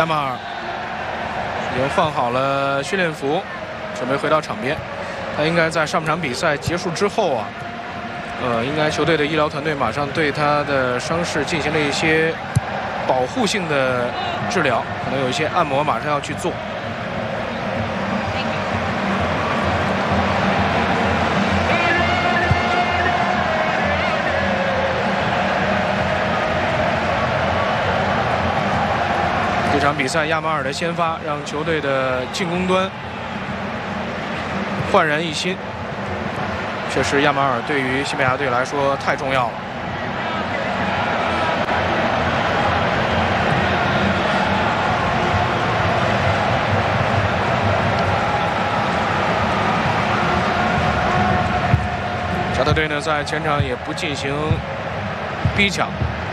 亚马尔已经换好了训练服，准备回到场边。他应该在上场比赛结束之后啊，应该球队的医疗团队马上对他的伤势进行了一些保护性的治疗，可能有一些按摩马上要去做。这场比赛亚马尔的先发让球队的进攻端焕然一新，确实亚马尔对于西班牙队来说太重要了。沙特队呢在前场也不进行逼抢。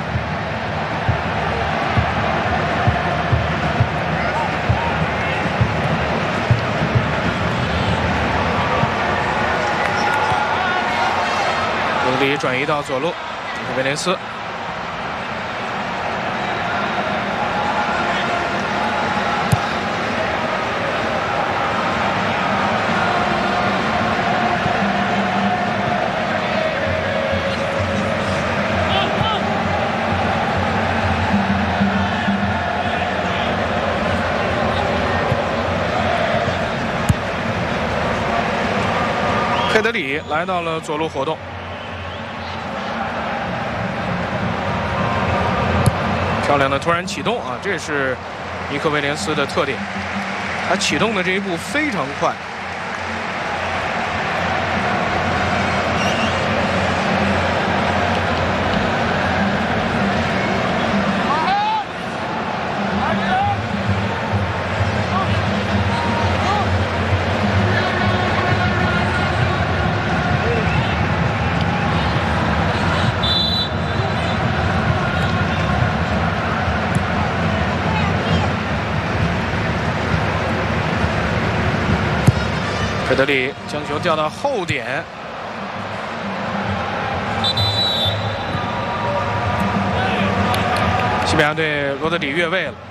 罗德里转移到左路，这是威廉斯。佩德里来到了左路活动。漂亮的突然启动啊，这是尼克威廉斯的特点，他启动的这一步非常快。佩德里将球调到后点，西班牙队罗德里越位了。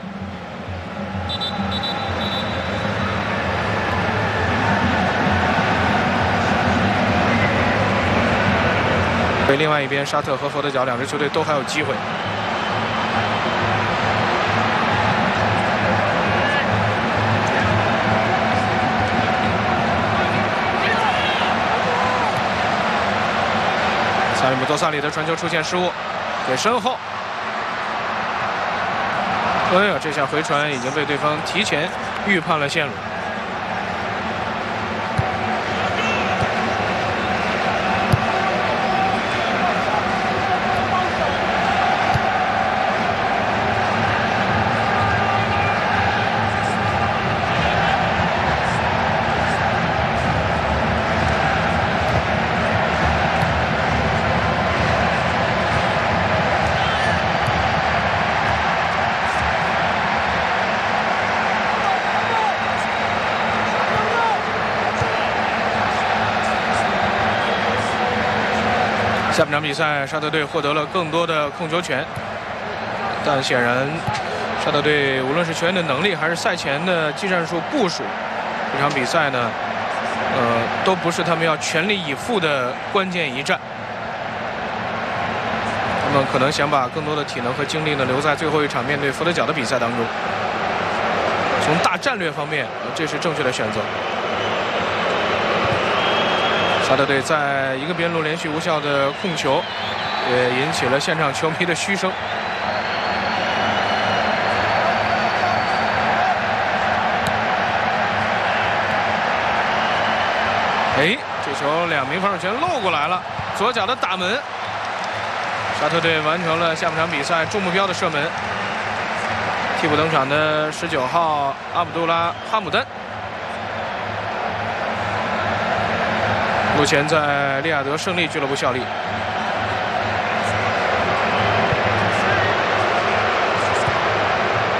对，另外一边沙特和佛得角两支球队都还有机会。萨里姆多萨里的传球出现失误，给身后。哎呀，这下回传已经被对方提前预判了线路。下半场比赛，沙特队获得了更多的控球权，但显然，沙特队无论是球员的能力，还是赛前的技战术部署，这场比赛呢，都不是他们要全力以赴的关键一战。他们可能想把更多的体能和精力呢留在最后一场面对佛得角的比赛当中。从大战略方面，这是正确的选择。沙特队在一个边路连续无效的控球，也引起了现场球迷的嘘声。哎，这球两名防守权漏过来了，左脚的打门，沙特队完成了下半场比赛中目标的射门。替补登场的19号阿卜杜拉哈姆丹。目前在利雅得胜利俱乐部效力。